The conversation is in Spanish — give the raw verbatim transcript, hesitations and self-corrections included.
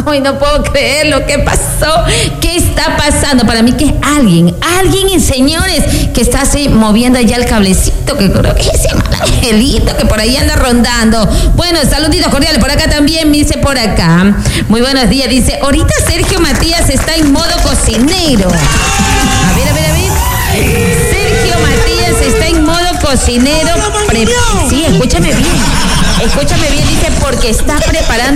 Ay, no puedo creer lo que pasó. ¿Qué está pasando? Para mí que es alguien, alguien, señores, que está así moviendo allá el cablecito, que creo que es ese mal angelito que por ahí anda rondando. Bueno, saluditos cordiales por acá también, me dice por acá. Muy buenos días, dice, ahorita Sergio Matías está en modo cocinero. A ver, a ver, a ver. Sergio Matías está en modo cocinero. Pre- sí, escúchame bien. Escúchame bien, dice, porque está preparando